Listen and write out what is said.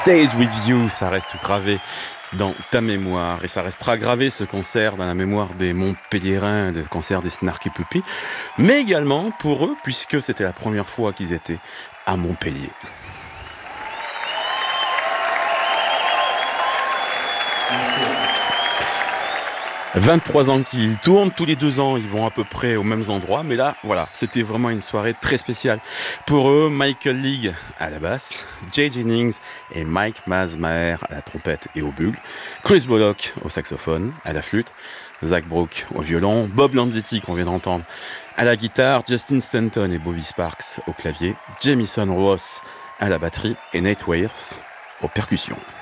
Stays With You, ça reste gravé dans ta mémoire et ça restera gravé ce concert dans la mémoire des Montpelliérains, le concert des Snarky Puppy, mais également pour eux puisque c'était la première fois qu'ils étaient à Montpellier. Merci. 23 ans qu'ils tournent, tous les 2 ans ils vont à peu près aux mêmes endroits, mais là voilà, c'était vraiment une soirée très spéciale. Pour eux, Michael League à la basse, Jay Jennings et Mike Mazmaher à la trompette et au bugle, Chris Bullock au saxophone, à la flûte, Zach Brook au violon, Bob Lanzetti qu'on vient d'entendre à la guitare, Justin Stanton et Bobby Sparks au clavier, Jamison Ross à la batterie et Nate Wayers aux percussions.